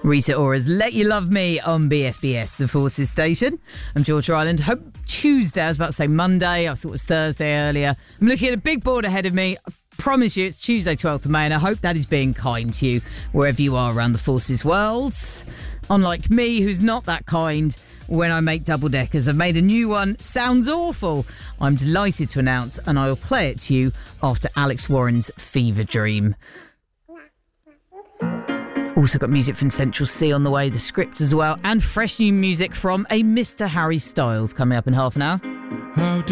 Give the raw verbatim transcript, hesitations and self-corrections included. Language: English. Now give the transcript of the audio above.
Rita Ora's Let You Love Me on B F B S, the Forces station. I'm Georgia Island. Hope Tuesday, I was about to say Monday, I thought it was Thursday earlier. I'm looking at a big board ahead of me. I promise you it's Tuesday twelfth of May, and I hope that is being kind to you wherever you are around the Forces world. Unlike me, who's not that kind when I make double-deckers. I've made a new one. Sounds awful. I'm delighted to announce, and I will play it to you after Alex Warren's Fever Dream. Also got music from Central C on the way, the script as well, and fresh new music from a Mister Harry Styles coming up in half an hour. How